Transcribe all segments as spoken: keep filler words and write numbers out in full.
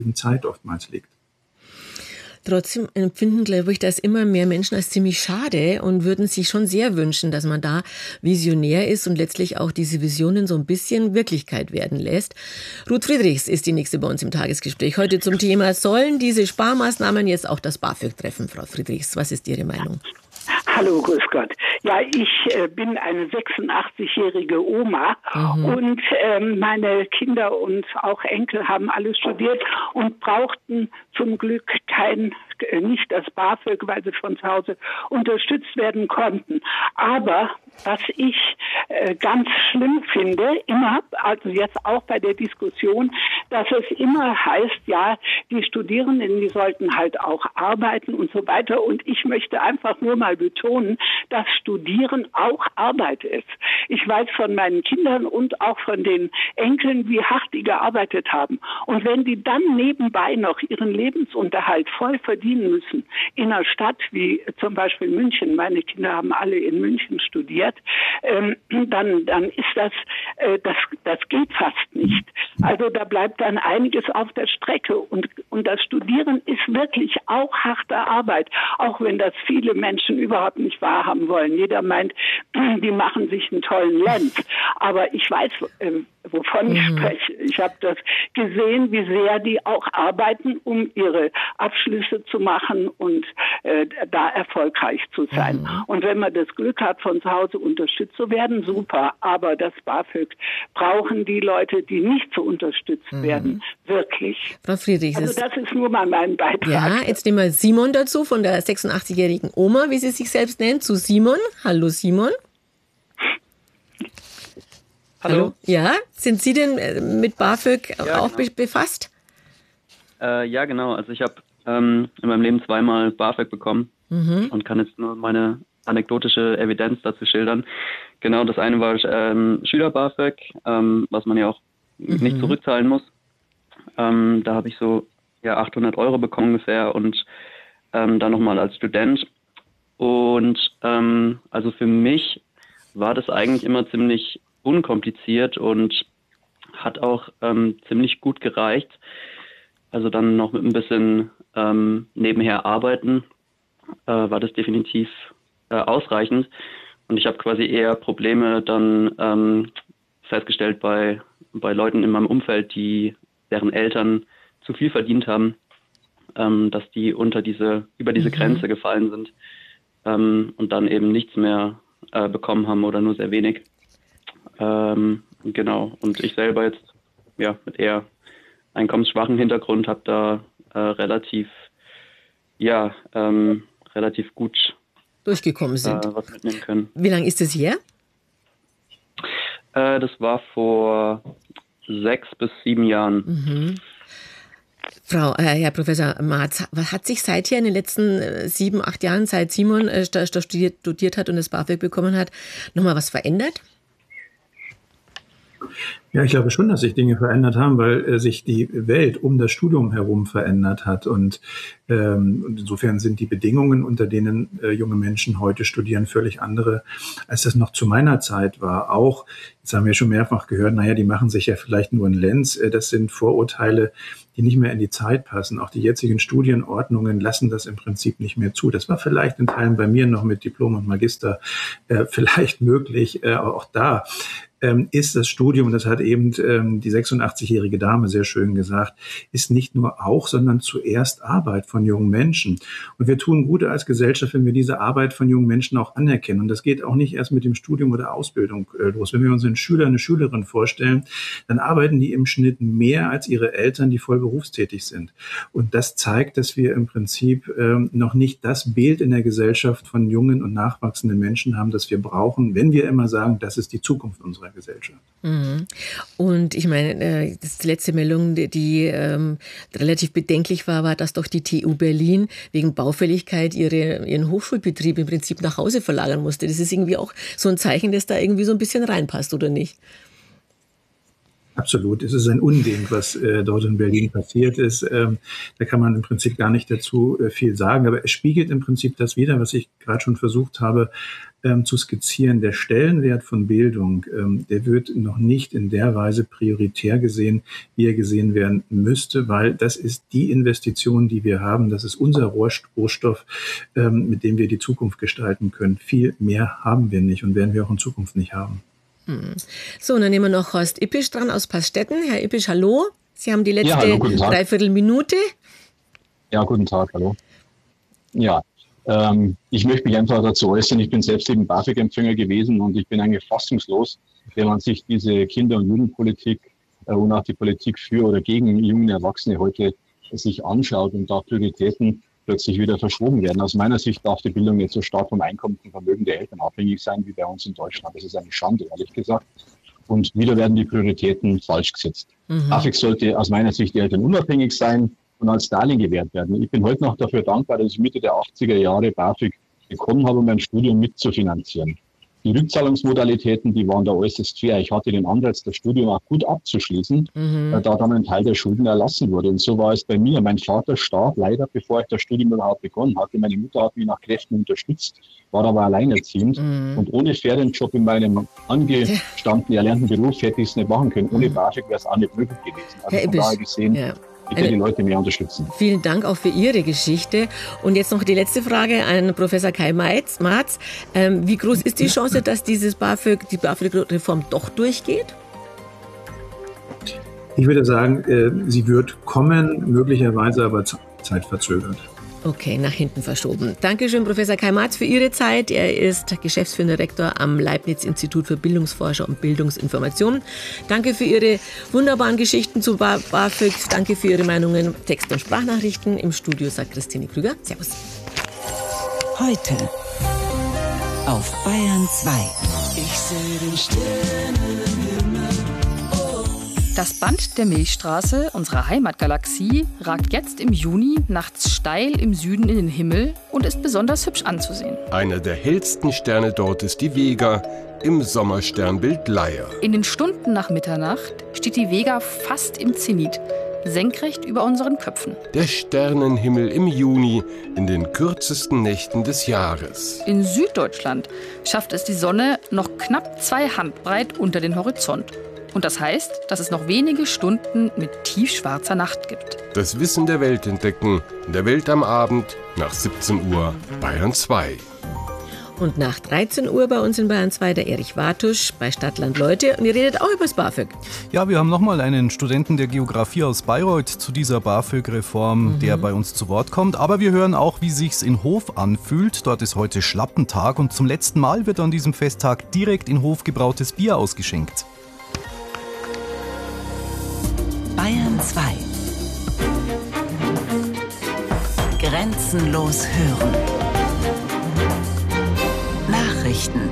Zeit oftmals liegt. Trotzdem empfinden, glaube ich, das immer mehr Menschen als ziemlich schade und würden sich schon sehr wünschen, dass man da visionär ist und letztlich auch diese Visionen so ein bisschen Wirklichkeit werden lässt. Ruth Friedrichs ist die nächste bei uns im Tagesgespräch. Heute zum Thema, sollen diese Sparmaßnahmen jetzt auch das BAföG treffen? Frau Friedrichs, was ist Ihre Meinung? Hallo, grüß Gott. Ja, ich äh, bin eine sechsundachtzig-jährige Oma mhm. und ähm, meine Kinder und auch Enkel haben alle studiert und brauchten zum Glück kein, äh, nicht das BAföG, weil sie von zu Hause unterstützt werden konnten. Aber was ich äh, ganz schlimm finde, immer, also jetzt auch bei der Diskussion, dass es immer heißt, ja, die Studierenden, die sollten halt auch arbeiten und so weiter. Und ich möchte einfach nur mal betonen, dass Studieren auch Arbeit ist. Ich weiß von meinen Kindern und auch von den Enkeln, wie hart die gearbeitet haben. Und wenn die dann nebenbei noch ihren Lebensunterhalt voll verdienen müssen, in einer Stadt wie zum Beispiel München, meine Kinder haben alle in München studiert, ähm, dann, dann ist das, äh, das, das geht fast nicht. Also da bleibt dann einiges auf der Strecke. Und, und das Studieren ist wirklich auch harte Arbeit, auch wenn das viele Menschen überhaupt nicht wahrhaben wollen. Jeder meint, die machen sich einen tollen Lenz. Aber ich weiß, äh, wovon mhm. ich spreche. Ich habe das gesehen, wie sehr die auch arbeiten, um ihre Abschlüsse zu machen und äh, da erfolgreich zu sein. Mhm. Und wenn man das Glück hat, von zu Hause unterstützt zu werden, super. Aber das BAföG brauchen die Leute, die nicht so unterstützt mhm. werden, wirklich. Frau Friedrichs, also das ist nur mal mein Beitrag. Ja, jetzt nehmen wir Simon dazu, von der sechsundachtzig-jährigen Oma, wie sie sich selbst nennt, zu Simon. Hallo Simon. Hallo. Hallo. Ja, sind Sie denn mit BAföG ja, auch genau. befasst? Äh, ja, genau. Also ich habe ähm, in meinem Leben zweimal BAföG bekommen mhm. und kann jetzt nur meine anekdotische Evidenz dazu schildern. Genau, das eine war ähm, Schüler-BAföG, ähm, was man ja auch mhm. nicht zurückzahlen muss. Ähm, da habe ich so ja achthundert Euro bekommen ungefähr und ähm, dann nochmal als Student. Und ähm, also für mich war das eigentlich immer ziemlich unkompliziert und hat auch ähm, ziemlich gut gereicht. Also dann noch mit ein bisschen ähm, nebenher arbeiten äh, war das definitiv äh, ausreichend. Und ich habe quasi eher Probleme dann ähm, festgestellt bei, bei Leuten in meinem Umfeld, die deren Eltern zu viel verdient haben, ähm, dass die unter diese, über diese mhm. Grenze gefallen sind ähm, und dann eben nichts mehr äh, bekommen haben oder nur sehr wenig. Ähm, genau. Und ich selber jetzt ja mit eher einkommensschwachen Hintergrund habe da äh, relativ ja ähm, relativ gut durchgekommen sind. Äh, was mitnehmen können. Wie lange ist das her? Äh, das war vor sechs bis sieben Jahren. Mhm. Frau, äh, Herr Professor Marz, was hat sich seither in den letzten äh, sieben, acht Jahren, seit Simon äh, studiert, studiert hat und das BAföG bekommen hat, nochmal was verändert? Ja, ich glaube schon, dass sich Dinge verändert haben, weil äh, sich die Welt um das Studium herum verändert hat. Und, ähm, und insofern sind die Bedingungen, unter denen äh, junge Menschen heute studieren, völlig andere, als das noch zu meiner Zeit war. Auch, jetzt haben wir schon mehrfach gehört, naja, die machen sich ja vielleicht nur einen Lenz. Äh, das sind Vorurteile, die nicht mehr in die Zeit passen. Auch die jetzigen Studienordnungen lassen das im Prinzip nicht mehr zu. Das war vielleicht in Teilen bei mir noch mit Diplom und Magister äh, vielleicht möglich, äh, aber auch da ähm, ist das Studium, das hat eben ähm, die sechsundachtzig-jährige Dame sehr schön gesagt, ist nicht nur auch, sondern zuerst Arbeit von jungen Menschen. Und wir tun gut als Gesellschaft, wenn wir diese Arbeit von jungen Menschen auch anerkennen. Und das geht auch nicht erst mit dem Studium oder Ausbildung äh, los. Wenn wir uns einen Schüler, eine Schülerin vorstellen, dann arbeiten die im Schnitt mehr als ihre Eltern, die voll berufstätig sind. Und das zeigt, dass wir im Prinzip ähm, noch nicht das Bild in der Gesellschaft von jungen und nachwachsenden Menschen haben, das wir brauchen, wenn wir immer sagen, das ist die Zukunft unserer Gesellschaft. Mhm. Und ich meine, das ist die letzte Meldung, die, die ähm, relativ bedenklich war, war, dass doch die T U Berlin wegen Baufälligkeit ihre, ihren Hochschulbetrieb im Prinzip nach Hause verlagern musste. Das ist irgendwie auch so ein Zeichen, das da irgendwie so ein bisschen reinpasst, oder nicht? Absolut. Es ist ein Unding, was äh, dort in Berlin passiert ist. Ähm, da kann man im Prinzip gar nicht dazu äh, viel sagen. Aber es spiegelt im Prinzip das wider, was ich gerade schon versucht habe ähm, zu skizzieren. Der Stellenwert von Bildung, ähm, der wird noch nicht in der Weise prioritär gesehen, wie er gesehen werden müsste, weil das ist die Investition, die wir haben. Das ist unser Rohstoff, ähm, mit dem wir die Zukunft gestalten können. Viel mehr haben wir nicht und werden wir auch in Zukunft nicht haben. So, und dann nehmen wir noch Horst Ippisch dran aus Passstetten. Herr Ippisch, hallo. Sie haben die letzte ja, hallo, Dreiviertelminute. Ja, guten Tag, hallo. Ja, ähm, ich möchte mich einfach dazu äußern. Ich bin selbst eben BAföG-Empfänger gewesen und ich bin eigentlich fassungslos, wenn man sich diese Kinder- und Jugendpolitik äh, und auch die Politik für oder gegen junge Erwachsene heute äh, sich anschaut und da Prioritäten plötzlich wieder verschoben werden. Aus meiner Sicht darf die Bildung nicht so stark vom Einkommen und Vermögen der Eltern abhängig sein wie bei uns in Deutschland. Das ist eine Schande, ehrlich gesagt. Und wieder werden die Prioritäten falsch gesetzt. Mhm. BAföG sollte aus meiner Sicht die Eltern unabhängig sein und als Darlehen gewährt werden. Ich bin heute noch dafür dankbar, dass ich Mitte der achtziger Jahre BAföG bekommen habe, um mein Studium mitzufinanzieren. Die Rückzahlungsmodalitäten, die waren da äußerst fair. Ich hatte den Anreiz, das Studium auch gut abzuschließen, mhm. da dann ein Teil der Schulden erlassen wurde. Und so war es bei mir. Mein Vater starb leider, bevor ich das Studium überhaupt begonnen hatte. Meine Mutter hat mich nach Kräften unterstützt, war aber alleinerziehend. Mhm. Und ohne Ferienjob in meinem angestammten, erlernten Beruf hätte ich es nicht machen können. Ohne BAföG wäre es auch nicht möglich gewesen. Also von daher gesehen, ja. Bitte die Leute mehr unterstützen. Vielen Dank auch für Ihre Geschichte. Und jetzt noch die letzte Frage an Professor Kai Marz. Ähm, wie groß ist die Chance, dass dieses BAföG, die BAföG-Reform doch durchgeht? Ich würde sagen, äh, sie wird kommen, möglicherweise aber zeitverzögert. Okay, nach hinten verschoben. Dankeschön, Professor Kai Marz, für Ihre Zeit. Er ist geschäftsführender Rektor am Leibniz-Institut für Bildungsforscher und Bildungsinformation. Danke für Ihre wunderbaren Geschichten zu BAföG. Danke für Ihre Meinungen, Text- und Sprachnachrichten. Im Studio sagt Christine Krüger. Servus. Heute auf Bayern zwei. Ich sehe den Sternenhimmel. Das Band der Milchstraße, unserer Heimatgalaxie, ragt jetzt im Juni nachts steil im Süden in den Himmel und ist besonders hübsch anzusehen. Einer der hellsten Sterne dort ist die Vega im Sommersternbild Leier. In den Stunden nach Mitternacht steht die Vega fast im Zenit, senkrecht über unseren Köpfen. Der Sternenhimmel im Juni in den kürzesten Nächten des Jahres. In Süddeutschland schafft es die Sonne noch knapp zwei Handbreit unter den Horizont. Und das heißt, dass es noch wenige Stunden mit tiefschwarzer Nacht gibt. Das Wissen der Welt entdecken, in der Welt am Abend nach siebzehn Uhr, Bayern zwei. Und nach dreizehn Uhr bei uns in Bayern zwei der Erich Wartusch bei Stadtland Leute. Und ihr redet auch über das BAföG. Ja, wir haben nochmal einen Studenten der Geografie aus Bayreuth zu dieser BAföG-Reform, mhm. der bei uns zu Wort kommt. Aber wir hören auch, wie sich's in Hof anfühlt. Dort ist heute Schlappentag und zum letzten Mal wird an diesem Festtag direkt in Hof gebrautes Bier ausgeschenkt. Bayern zwei. Grenzenlos hören. Nachrichten.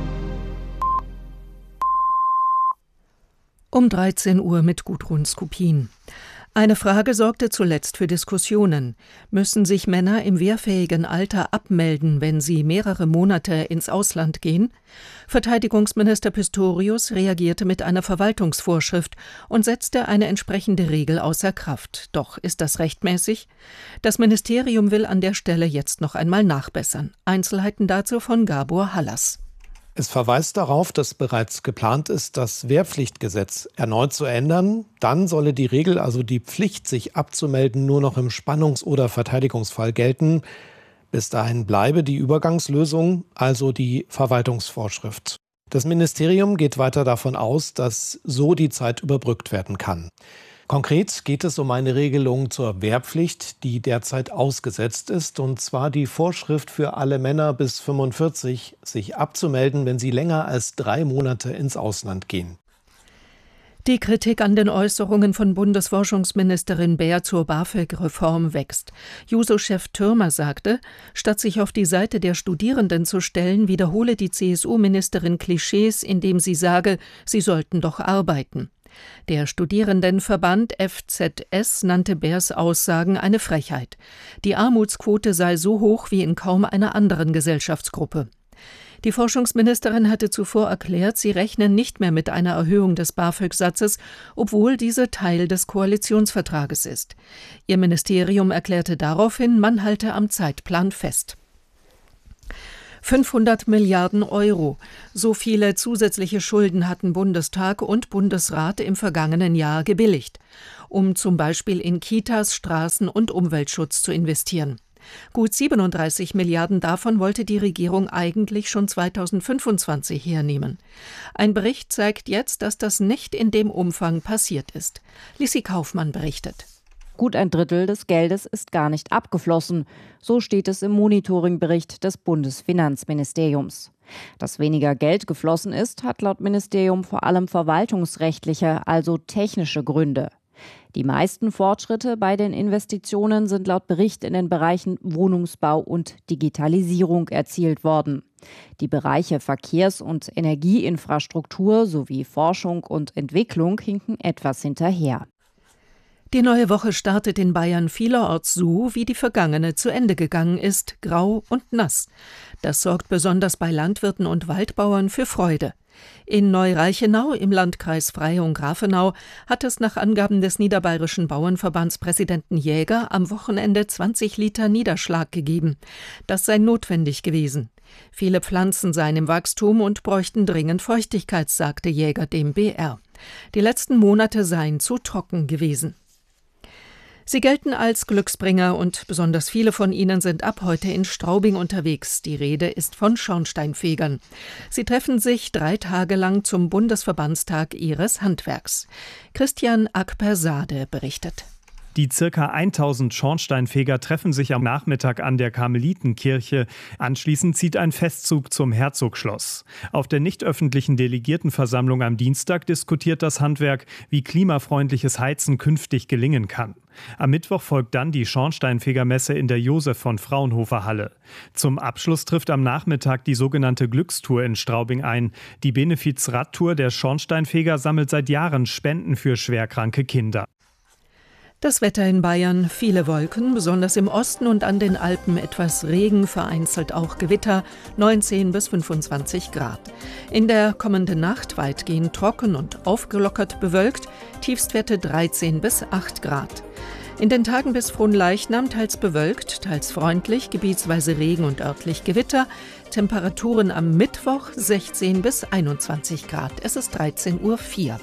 Um dreizehn Uhr mit Gudrun Skupin. Eine Frage sorgte zuletzt für Diskussionen. Müssen sich Männer im wehrfähigen Alter abmelden, wenn sie mehrere Monate ins Ausland gehen? Verteidigungsminister Pistorius reagierte mit einer Verwaltungsvorschrift und setzte eine entsprechende Regel außer Kraft. Doch ist das rechtmäßig? Das Ministerium will an der Stelle jetzt noch einmal nachbessern. Einzelheiten dazu von Gabor Hallas. Es verweist darauf, dass bereits geplant ist, das Wehrpflichtgesetz erneut zu ändern. Dann solle die Regel, also die Pflicht, sich abzumelden, nur noch im Spannungs- oder Verteidigungsfall gelten. Bis dahin bleibe die Übergangslösung, also die Verwaltungsvorschrift. Das Ministerium geht weiter davon aus, dass so die Zeit überbrückt werden kann. Konkret geht es um eine Regelung zur Wehrpflicht, die derzeit ausgesetzt ist, und zwar die Vorschrift für alle Männer bis fünfundvierzig, sich abzumelden, wenn sie länger als drei Monate ins Ausland gehen. Die Kritik an den Äußerungen von Bundesforschungsministerin Baer zur BAföG-Reform wächst. Juso-Chef Thürmer sagte, statt sich auf die Seite der Studierenden zu stellen, wiederhole die C S U-Ministerin Klischees, indem sie sage, sie sollten doch arbeiten. Der Studierendenverband F Z S nannte Baers Aussagen eine Frechheit. Die Armutsquote sei so hoch wie in kaum einer anderen Gesellschaftsgruppe. Die Forschungsministerin hatte zuvor erklärt, sie rechnen nicht mehr mit einer Erhöhung des BAföG-Satzes, obwohl diese Teil des Koalitionsvertrages ist. Ihr Ministerium erklärte daraufhin, man halte am Zeitplan fest. fünfhundert Milliarden Euro. So viele zusätzliche Schulden hatten Bundestag und Bundesrat im vergangenen Jahr gebilligt, um zum Beispiel in Kitas, Straßen und Umweltschutz zu investieren. Gut siebenunddreißig Milliarden davon wollte die Regierung eigentlich schon zweitausendfünfundzwanzig hernehmen. Ein Bericht zeigt jetzt, dass das nicht in dem Umfang passiert ist. Lissi Kaufmann berichtet. Gut ein Drittel des Geldes ist gar nicht abgeflossen. So steht es im Monitoringbericht des Bundesfinanzministeriums. Dass weniger Geld geflossen ist, hat laut Ministerium vor allem verwaltungsrechtliche, also technische Gründe. Die meisten Fortschritte bei den Investitionen sind laut Bericht in den Bereichen Wohnungsbau und Digitalisierung erzielt worden. Die Bereiche Verkehrs- und Energieinfrastruktur sowie Forschung und Entwicklung hinken etwas hinterher. Die neue Woche startet in Bayern vielerorts so, wie die vergangene zu Ende gegangen ist, grau und nass. Das sorgt besonders bei Landwirten und Waldbauern für Freude. In Neu-Reichenau im Landkreis Freyung-Grafenau hat es nach Angaben des Niederbayerischen Bauernverbandspräsidenten Jäger am Wochenende zwanzig Liter Niederschlag gegeben. Das sei notwendig gewesen. Viele Pflanzen seien im Wachstum und bräuchten dringend Feuchtigkeit, sagte Jäger dem B R. Die letzten Monate seien zu trocken gewesen. Sie gelten als Glücksbringer und besonders viele von ihnen sind ab heute in Straubing unterwegs. Die Rede ist von Schornsteinfegern. Sie treffen sich drei Tage lang zum Bundesverbandstag ihres Handwerks. Christian Akpersade berichtet. Die circa tausend Schornsteinfeger treffen sich am Nachmittag an der Karmelitenkirche. Anschließend zieht ein Festzug zum Herzogschloss. Auf der nicht öffentlichen Delegiertenversammlung am Dienstag diskutiert das Handwerk, wie klimafreundliches Heizen künftig gelingen kann. Am Mittwoch folgt dann die Schornsteinfegermesse in der Josef von Fraunhofer Halle. Zum Abschluss trifft am Nachmittag die sogenannte Glückstour in Straubing ein. Die Benefiz-Radtour der Schornsteinfeger sammelt seit Jahren Spenden für schwerkranke Kinder. Das Wetter in Bayern, viele Wolken, besonders im Osten und an den Alpen etwas Regen, vereinzelt auch Gewitter, neunzehn bis fünfundzwanzig Grad. In der kommenden Nacht weitgehend trocken und aufgelockert bewölkt, Tiefstwerte dreizehn bis acht Grad. In den Tagen bis Fronleichnam teils bewölkt, teils freundlich, gebietsweise Regen und örtlich Gewitter, Temperaturen am Mittwoch sechzehn bis einundzwanzig Grad. Es ist dreizehn Uhr vier.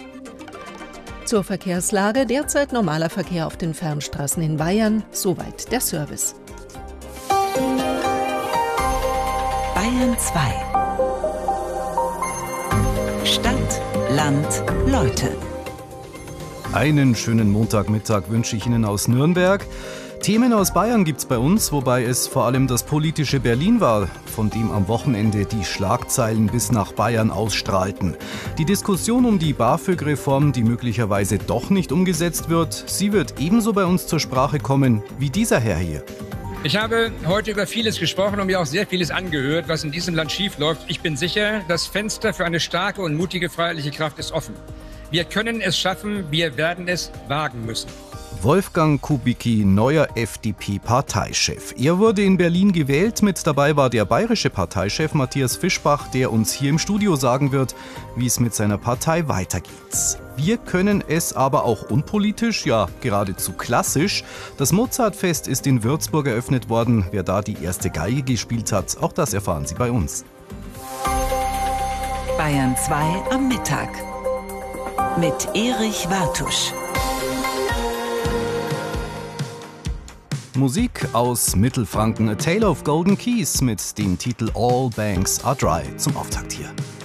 Zur Verkehrslage, derzeit normaler Verkehr auf den Fernstraßen in Bayern, soweit der Service. Bayern zwei. Stadt, Land, Leute. Einen schönen Montagmittag wünsche ich Ihnen aus Nürnberg. Themen aus Bayern gibt's bei uns, wobei es vor allem das politische Berlin war, von dem am Wochenende die Schlagzeilen bis nach Bayern ausstrahlten. Die Diskussion um die BAföG-Reform, die möglicherweise doch nicht umgesetzt wird, sie wird ebenso bei uns zur Sprache kommen wie dieser Herr hier. Ich habe heute über vieles gesprochen und mir auch sehr vieles angehört, was in diesem Land schiefläuft. Ich bin sicher, das Fenster für eine starke und mutige freiheitliche Kraft ist offen. Wir können es schaffen, wir werden es wagen müssen. Wolfgang Kubicki, neuer F D P-Parteichef. Er wurde in Berlin gewählt. Mit dabei war der bayerische Parteichef Matthias Fischbach, der uns hier im Studio sagen wird, wie es mit seiner Partei weitergeht. Wir können es aber auch unpolitisch, ja geradezu klassisch. Das Mozartfest ist in Würzburg eröffnet worden. Wer da die erste Geige gespielt hat, auch das erfahren Sie bei uns. Bayern zwei am Mittag mit Erich Wartusch. Musik aus Mittelfranken, A Tale of Golden Keys mit dem Titel All Banks Are Dry zum Auftakt hier.